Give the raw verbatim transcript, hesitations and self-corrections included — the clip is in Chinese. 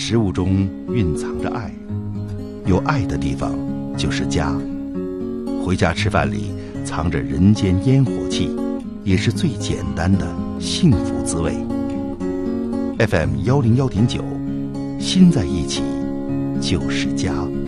食物中蕴藏着爱，有爱的地方就是家。回家吃饭里藏着人间烟火气，也是最简单的幸福滋味。F M 幺零幺点九，心在一起就是家。